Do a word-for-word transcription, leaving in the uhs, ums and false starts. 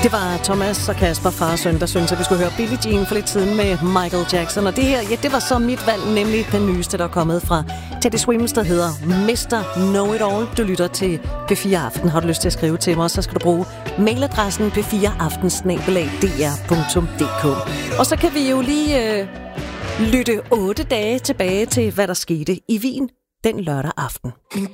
Det var Thomas og Kasper, far og søn, der syntes, at vi skulle høre Billie Jean for lidt siden med Michael Jackson. Og det her, ja, det var så mit valg, nemlig den nyeste, der er kommet fra Teddy Swims, der hedder mister Know It All. Du lytter til P fire Aften. Har du lyst til at skrive til mig, så skal du bruge mailadressen p fire aften snabel-a d r punktum d k. Og så kan vi jo lige øh, lytte otte dage tilbage til, hvad der skete i Wien den lørdag aften. Min